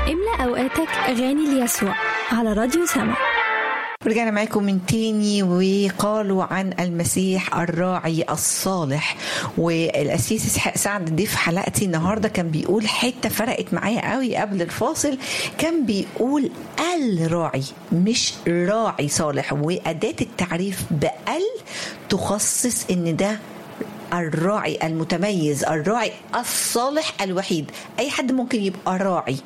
املأ أوقاتك أغاني ليسوع على راديو سما. رجعنا معاكم من تاني وقالوا عن المسيح الراعي الصالح. والأسيس إسحاق سعد ضيف حلقتي النهاردة كان بيقول حتة فرقت معايا قوي قبل الفاصل. كان بيقول الراعي مش راعي صالح، وأداة التعريف بأل تخصص إن ده الراعي المتميز، الراعي الصالح الوحيد. أي حد ممكن يبقى راعي،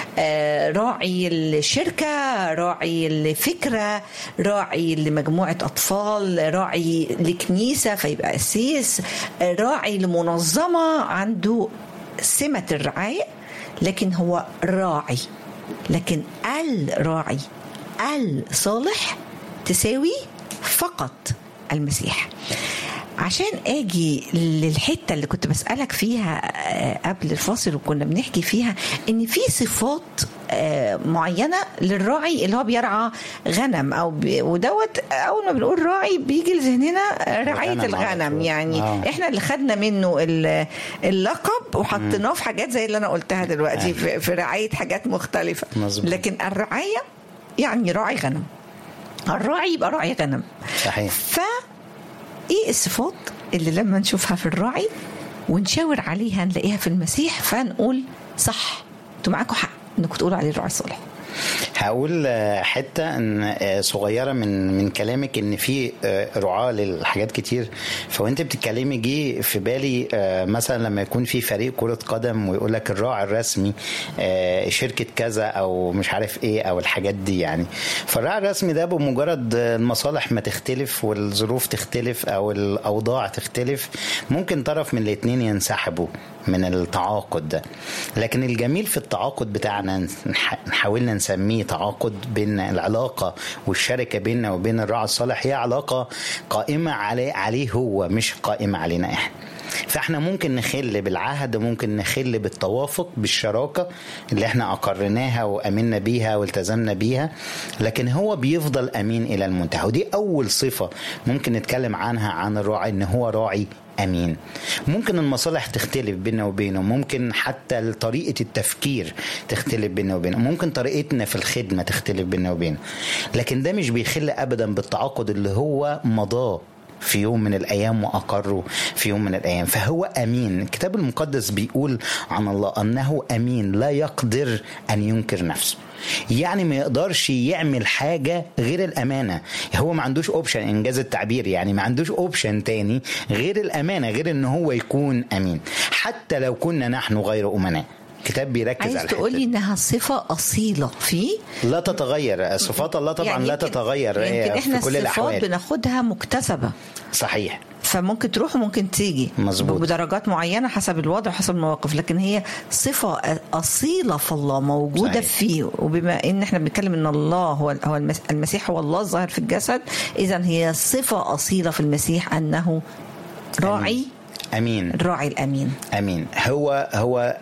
راعي الشركة، راعي الفكرة، راعي لمجموعة أطفال، راعي لكنيسة فيبقى أسيس، راعي لمنظمة عنده سمة الرعاية لكن هو راعي. لكن الراعي الصالح تساوي فقط المسيح. عشان اجي للحته اللي كنت بسالك فيها قبل الفاصل وكنا بنحكي فيها ان في صفات معينه للراعي اللي هو بيرعى غنم او ودوت اول ما بنقول راعي بيجي لذهننا رعايه الغنم. يعني احنا اللي خدنا منه اللقب وحطيناه في حاجات زي اللي انا قلتها دلوقتي في رعايه حاجات مختلفه. لكن الرعايه يعني راعي غنم، الراعي يبقى راعي غنم. صحيح. ايه الصفات اللي لما نشوفها في الراعي ونشاور عليها نلاقيها في المسيح فنقول صح انتوا معاكم حق انكم تقولوا عليه الراعي الصالح؟ هقول حتة صغيرة من كلامك ان في رعاة للحاجات كتير. فوانت بتتكلمي جه في بالي مثلا لما يكون في فريق كرة قدم ويقول لك الراعي الرسمي شركة كذا او مش عارف ايه او الحاجات دي. يعني فالراعي الرسمي ده بمجرد المصالح ما تختلف والظروف تختلف او الاوضاع تختلف ممكن طرف من الاتنين ينسحبوا من التعاقد ده. لكن الجميل في التعاقد بتاعنا نحاولنا نسميه تعاقد بين العلاقة والشركة بيننا وبين الراعي الصالح هي علاقة قائمة عليه هو مش قائمة علينا احنا. فاحنا ممكن نخل بالعهد وممكن نخل بالتوافق بالشراكة اللي احنا أقرناها وأمنا بيها والتزمنا بيها، لكن هو بيفضل أمين إلى المنتهى. ودي أول صفة ممكن نتكلم عنها عن الراعي، إن هو راعي أمين. ممكن المصالح تختلف بيننا وبينه، ممكن حتى طريقة التفكير تختلف بيننا وبينه، ممكن طريقتنا في الخدمة تختلف بيننا وبينه، لكن ده مش بيخل أبدا بالتعاقد اللي هو مضاه في يوم من الأيام وأقره في يوم من الأيام. فهو أمين. الكتاب المقدس بيقول عن الله أنه أمين لا يقدر أن ينكر نفسه. يعني ما يقدرش يعمل حاجة غير الأمانة. هو ما عندوش أوبشن، إنجاز التعبير، يعني ما عندوش أوبشن تاني غير الأمانة، غير أنه هو يكون أمين حتى لو كنا نحن غير أمناء. الكتاب بيركز على عايز تقولي انها صفة أصيلة فيه لا تتغير. صفات الله طبعا يعني لا تتغير في كل الأحوال. بناخدها مكتسبة. صحيح. فممكن تروح وممكن تيجي مزبوط. بدرجات معينة حسب الوضع وحسب المواقف، لكن هي صفة أصيلة في الله موجودة صحيح. فيه. وبما إن احنا بنتكلم إن الله هو المسيح هو الله الظاهر في الجسد، إذن هي صفة أصيلة في المسيح أنه راعي أمين. الراعي الأمين أمين. هو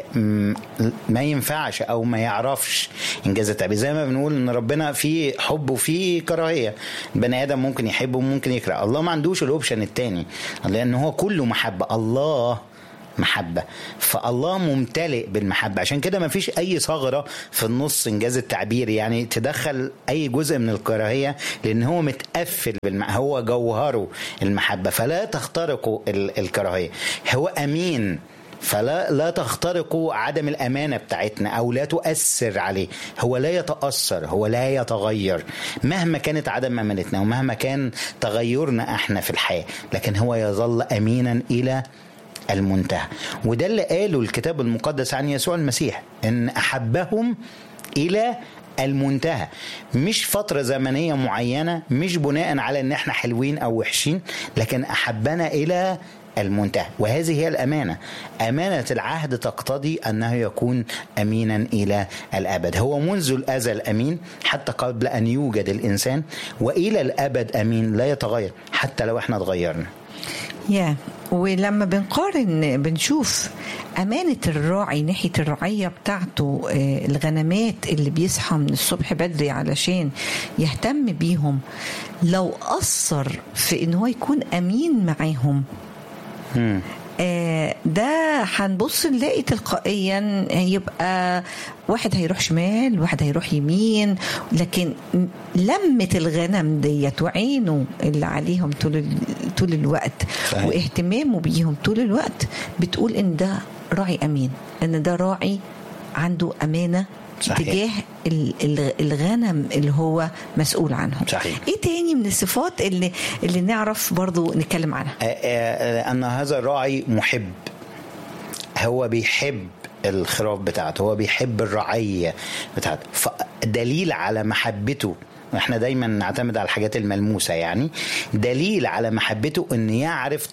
ما ينفعش أو ما يعرفش إنجاز التعبير. زي ما بنقول إن ربنا فيه حب وفيه كراهية. بني آدم ممكن يحب وممكن يكره. الله ما عندوش الأوبشن التاني لأنه هو كله محبة. الله محبة، فالله ممتلئ بالمحبة. عشان كده ما فيش أي ثغرة في النص إنجاز التعبير يعني تدخل أي جزء من الكراهية، لأن هو متقفل هو جوهره المحبة، فلا تخترقوا الكراهية. هو أمين فلا تخترقوا عدم الأمانة بتاعتنا أو لا تؤثر عليه. هو لا يتأثر، هو لا يتغير مهما كانت عدم أمانتنا ومهما كان تغيرنا احنا في الحياة، لكن هو يظل أمينا إلى المنتهى. وده اللي قاله الكتاب المقدس عن يسوع المسيح، ان احبهم الى المنتهى. مش فترة زمنية معينة، مش بناء على ان احنا حلوين او وحشين، لكن احبنا الى المنتهى. وهذه هي الأمانة. أمانة العهد تقتضي أنه يكون أمينا إلى الأبد. هو منذ الأزل أمين حتى قبل أن يوجد الإنسان، وإلى الأبد أمين لا يتغير حتى لو احنا اتغيرنا. ولما بنقارن بنشوف أمانة الراعي ناحية الرعية بتاعته، الغنمات اللي بيصحى من الصبح بدري علشان يهتم بيهم، لو أثر في إنه يكون أمين معاهم ده هنبص نلاقي تلقائيا يبقى واحد هيروح شمال واحد هيروح يمين، لكن لمة الغنم ديت وعينه اللي عليهم طول الوقت صحيح. واهتمامه بيهم طول الوقت بتقول ان ده راعي امين، ان ده راعي عنده امانة صحيح. تجاه الغنم اللي هو مسؤول عنهم صحيح. ايه تاني من الصفات اللي نعرف برضو نتكلم عنها؟ ان هذا الراعي محب، هو بيحب الخراف بتاعته، هو بيحب الرعية بتاعته، فدليل على محبته. احنا دايما نعتمد على الحاجات الملموسة، يعني دليل على محبته ان يعرف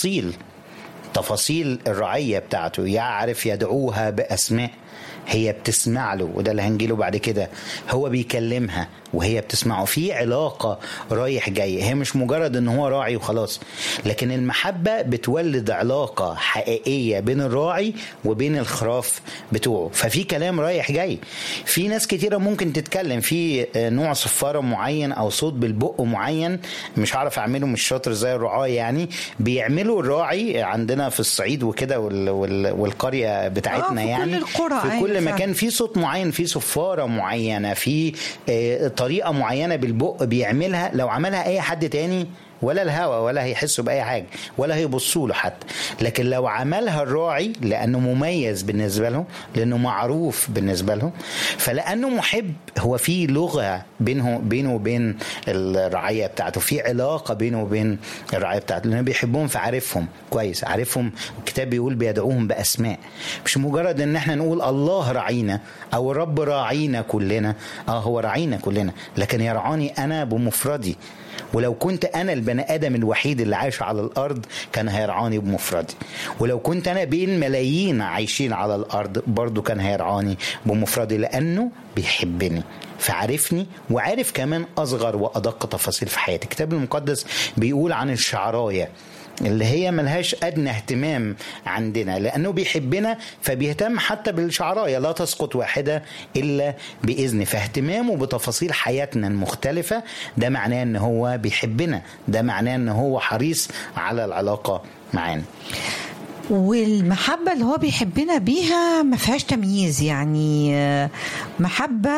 تفاصيل الرعية بتاعته، يعرف يدعوها بأسماء، هي بتسمع له، وده اللي هنجيله بعد كده. هو بيكلمها وهي بتسمعه، في علاقة رايح جاي، هي مش مجرد ان هو راعي وخلاص، لكن المحبة بتولد علاقة حقيقية بين الراعي وبين الخراف بتوعه، ففي كلام رايح جاي. في ناس كتيرة ممكن تتكلم في نوع صفارة معين او صوت بالبق معين، مش عارف اعمله، مش شاطر زي الرعاة يعني، بيعملوا الراعي عندنا في الصعيد وكده والقرية بتاعتنا يعني في كل مكان في صوت معين، في صفارة معينة، في طريقة معينة بالبق بيعملها، لو عملها اي حد تاني ولا الهوى ولا هيحسوا بأي حاجة ولا هيبصوا له حتى، لكن لو عملها الراعي لأنه مميز بالنسبة له، لأنه معروف بالنسبة له، فلأنه محب، هو في لغة بينه وبين الرعية بتاعته، في علاقة بينه وبين الرعية بتاعته، لأنه بيحبهم فعارفهم كويس، عارفهم. الكتاب بيقول بيدعوهم بأسماء، مش مجرد ان احنا نقول الله راعينا او الرب راعينا كلنا، هو راعينا كلنا، لكن يرعاني انا بمفردي، ولو كنت أنا البني آدم الوحيد اللي عايش على الأرض كان هيرعاني بمفردي، ولو كنت أنا بين ملايين عايشين على الأرض برضو كان هيرعاني بمفردي، لأنه بيحبني فعرفني، وعارف كمان أصغر وأدق تفاصيل في حياتي. الكتاب المقدس بيقول عن الشعراية اللي هي ملهاش أدنى اهتمام عندنا، لأنه بيحبنا فبيهتم حتى بالشعراية، لا تسقط واحدة إلا بإذن، فاهتمامه بتفاصيل حياتنا المختلفة ده معناه أنه هو بيحبنا، ده معناه أنه هو حريص على العلاقة معانا. والمحبة اللي هو بيحبنا بيها ما فيهاش تمييز، يعني محبة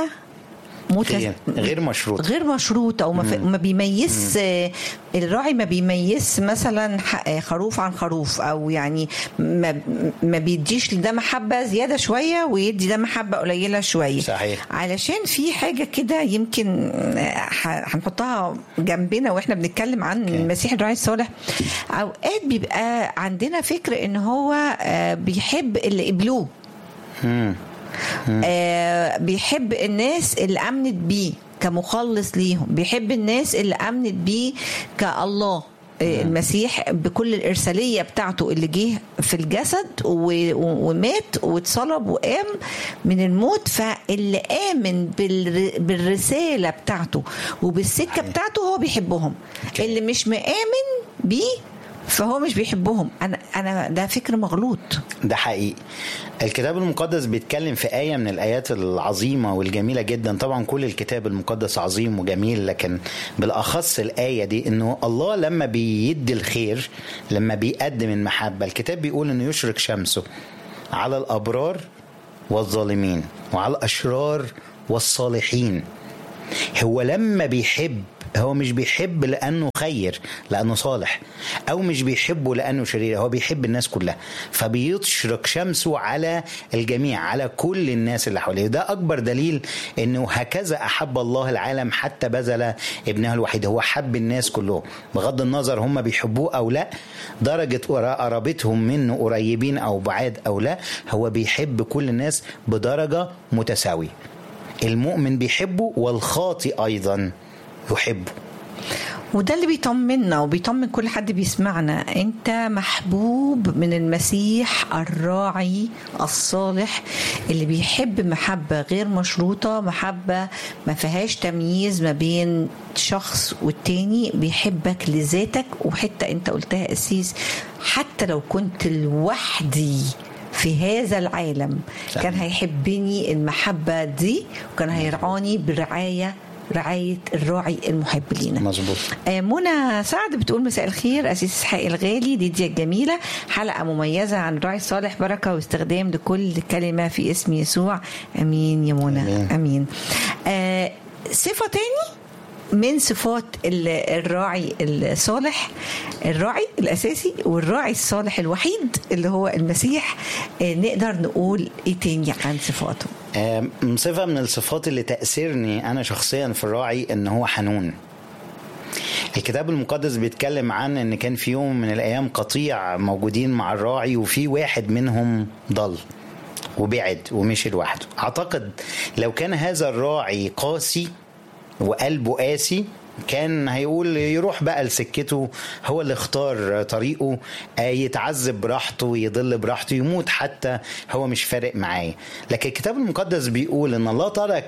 غير مشروط او ما بيميز الراعي، ما بيميز مثلا خروف عن خروف، او يعني ما بيديش ده محبه زياده شويه ويدي ده محبه قليله شويه صحيح. علشان في حاجه كده يمكن هنحطها جنبنا واحنا بنتكلم عن المسيح الراعي الصالح. اوقات بيبقى عندنا فكر ان هو بيحب اللي قبلوه، بيحب الناس اللي أمنت بيه كمخلص ليهم، بيحب الناس اللي أمنت بيه كالله المسيح بكل الإرسالية بتاعته اللي جه في الجسد ومات واتصلب وقام من الموت، فاللي آمن بالرسالة بتاعته وبالسكة بتاعته هو بيحبهم. اللي مش مآمن بيه فهو مش بيحبهم. أنا ده فكر مغلوط. ده حقيقي. الكتاب المقدس بيتكلم في آية من الآيات العظيمة والجميلة جدا، طبعا كل الكتاب المقدس عظيم وجميل، لكن بالأخص الآية دي إنه الله لما بيدي الخير، لما بيقدم المحبة، الكتاب بيقول إنه يشرق شمسه على الأبرار والظالمين وعلى الأشرار والصالحين. هو لما بيحب، هو مش بيحب لأنه خير، لأنه صالح، أو مش بيحبه لأنه شرير، هو بيحب الناس كلها، فبيشرق شمسه على الجميع، على كل الناس اللي حواليه. ده أكبر دليل أنه هكذا أحب الله العالم حتى بذل ابنه الوحيد. هو حب الناس كلهم بغض النظر هم بيحبوه أو لا، درجة قرابتهم منه قريبين أو بعاد أو لا، هو بيحب كل الناس بدرجة متساوية. المؤمن بيحبه والخاطئ أيضا يحبه. وده اللي بيطمنا وبيطمن كل حد بيسمعنا، انت محبوب من المسيح الراعي الصالح اللي بيحب محبة غير مشروطة، محبة ما فيهاش تمييز ما بين شخص والتاني، بيحبك لذاتك. وحتى انت قلتها أسيس، حتى لو كنت لوحدي في هذا العالم كان هيحبني المحبة دي، وكان هيرعاني برعاية رعاية الراعي المحب لينا. مظبوط. منى سعد بتقول مساء الخير أسيس إسحاق الغالي، ليديا الجميلة، حلقة مميزة عن الراعي الصالح، بركة واستخدام لكل كلمة في اسم يسوع. أمين يا منى. أمين. صفة تاني من صفات الراعي الصالح، الراعي الأساسي والراعي الصالح الوحيد اللي هو المسيح، نقدر نقول إيه تاني عن صفاته؟ صفة من الصفات اللي تأثيرني أنا شخصيا في الراعي إن هو حنون. الكتاب المقدس بيتكلم عن إن كان في يوم من الأيام قطيع موجودين مع الراعي، وفي واحد منهم ضل وبعد ومشي لوحده. أعتقد لو كان هذا الراعي قاسي وقلبه قاسي كان هيقول يروح بقى لسكته، هو اللي اختار طريقه، يتعذب براحته، يضل براحته، يموت حتى، هو مش فارق معاه. لكن الكتاب المقدس بيقول ان الله ترك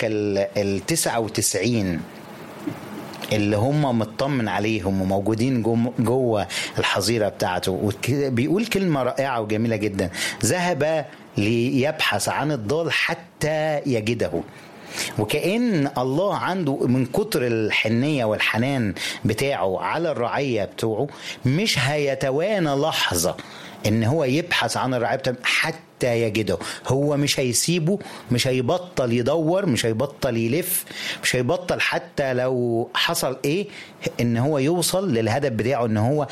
99 اللي هم مطمن عليهم وموجودين جوه الحظيرة بتاعته. بيقول كلمة رائعة وجميلة جدا: ذهب ليبحث عن الضال حتى يجده. وكأن الله عنده من كتر الحنية والحنان بتاعه على الرعية بتوعه مش هيتوانى لحظة ان هو يبحث عن الرعاية بتاعه حتى يجده. هو مش هيسيبه، مش هيبطل يدور، مش هيبطل يلف، مش هيبطل حتى لو حصل ايه ان هو يوصل للهدف بتاعه، ان هو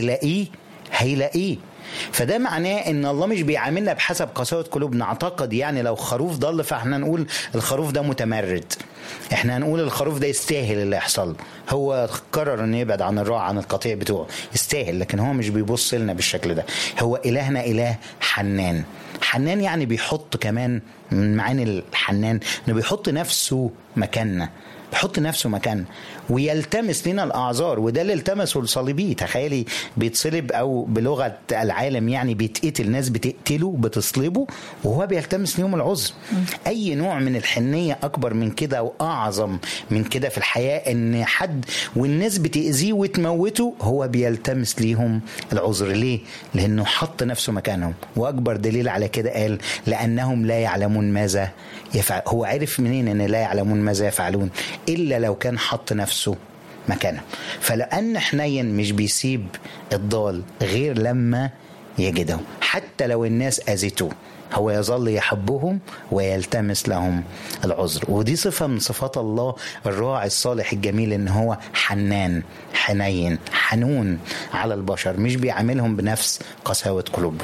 هيلاقيه. فده معناه ان الله مش بيعاملنا بحسب قساوة قلوبنا. اعتقد يعني لو خروف ضل فاحنا نقول الخروف ده متمرد، احنا هنقول الخروف ده يستاهل اللي يحصل، هو قرر انه يبعد عن الراعي عن القطيع بتوعه، يستاهل. لكن هو مش بيبص لنا بالشكل ده. هو إلهنا إله حنان. حنان يعني بيحط كمان من معاني الحنان انه بيحط نفسه مكاننا، بيحط نفسه مكان ويلتمس لنا الأعذار. وده اللي التمسه الصليبي. تخيلي بيتصلب، أو بلغة العالم يعني بيتقتل، ناس بتقتله بتصلبه وهو بيلتمس ليهم العذر. أي نوع من الحنية أكبر من كده وأعظم من كده في الحياة؟ إن حد والناس بتأذيه وتموته هو بيلتمس ليهم العذر. ليه؟ لأنه حط نفسه مكانهم. وأكبر دليل على كده قال لأنهم لا يعلمون ماذا يفعل. هو عرف منين أن لا يعلمون ماذا يفعلون؟ إلا لو كان حط نفسه مكانه. فلأن حنين مش بيسيب الضال غير لما يجده، حتى لو الناس أذته هو يظل يحبهم ويلتمس لهم العذر. ودي صفة من صفات الله الراعي الصالح الجميل، ان هو حنان، حنين، حنون على البشر، مش بيعاملهم بنفس قساوة قلوبهم.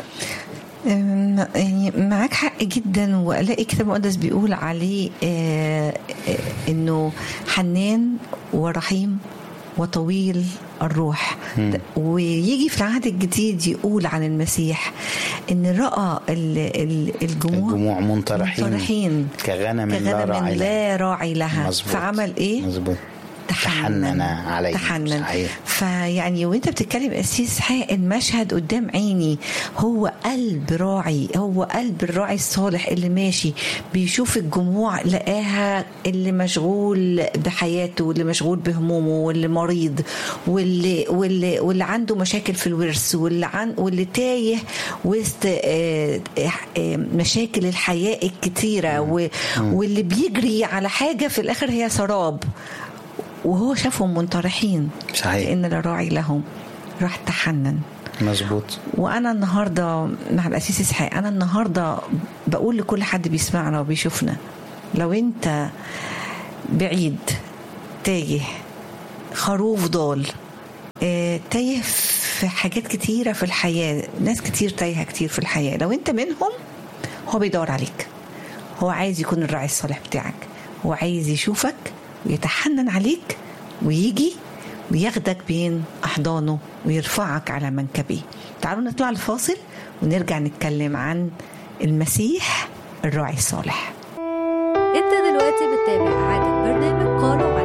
يعني معاك حق جدا. والاقي كتاب مقدس بيقول عليه انه حنان ورحيم وطويل الروح. ويجي في العهد الجديد يقول عن المسيح ان رأى الجموع منطرحين كغنم لا راعي لها. مزبوط. فعمل ايه؟ مزبوط. تحنن عليه. تحنن. فيعني وانت بتتكلم أسيس إسحاق المشهد قدام عيني، هو قلب راعي، هو قلب الراعي الصالح اللي ماشي بيشوف الجموع، لقاها اللي مشغول بحياته، واللي مشغول بهمومه، واللي مريض، واللي عنده مشاكل في الورث، واللي تايه وسط مشاكل الحياة الكتيرة، واللي بيجري على حاجة في الآخر هي سراب، وهو شافهم منطرحين. صحيح. لأن لا راعي لهم، راح تحنن. مظبوط. وأنا النهاردة مع الأسيس إسحاق، أنا النهاردة بقول لكل حد بيسمعنا وبيشوفنا، لو أنت بعيد، تايه، خروف ضال، تايه في حاجات كتيرة في الحياة، ناس كتير تايهة كتير في الحياة، لو أنت منهم، هو بيدور عليك، هو عايز يكون الراعي الصالح بتاعك، هو عايز يشوفك ويتحنن عليك ويجي وياخدك بين أحضانه ويرفعك على منكبيه. تعالوا نطلع الفاصل ونرجع نتكلم عن المسيح الراعي الصالح. انت دلوقتي بتتابع عادة برنامج قالوا